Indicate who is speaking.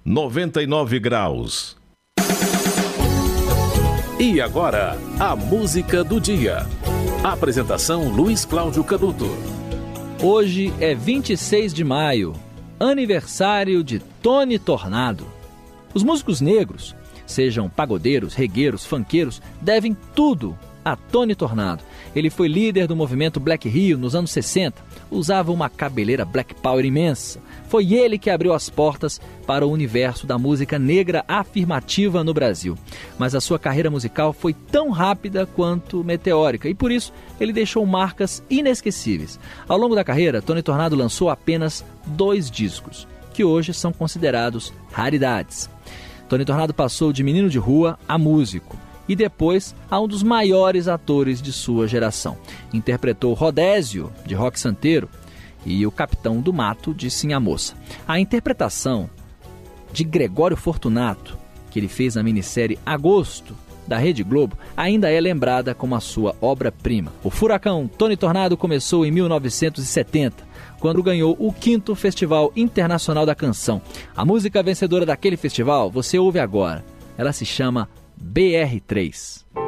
Speaker 1: 99 graus.
Speaker 2: E agora, a música do dia. Apresentação Luiz Cláudio Canuto.
Speaker 3: Hoje é 26 de maio, aniversário de Tony Tornado. Os músicos negros, sejam pagodeiros, regueiros, funkeiros, devem tudo a Tony Tornado. Ele foi líder do movimento Black Rio nos anos 60, usava uma cabeleira Black Power imensa. Foi ele que abriu as portas para o universo da música negra afirmativa no Brasil. Mas a sua carreira musical foi tão rápida quanto meteórica e por isso ele deixou marcas inesquecíveis. Ao longo da carreira, Tony Tornado lançou apenas 2 discos, que hoje são considerados raridades. Tony Tornado passou de menino de rua a músico e depois a um dos maiores atores de sua geração. Interpretou Rodésio, de Rock Santeiro, e o Capitão do Mato, de Sim a Moça. A interpretação de Gregório Fortunato, que ele fez na minissérie Agosto, da Rede Globo, ainda é lembrada como a sua obra-prima. O furacão Tony Tornado começou em 1970, quando ganhou o 5º Festival Internacional da Canção. A música vencedora daquele festival você ouve agora. Ela se chama BR3.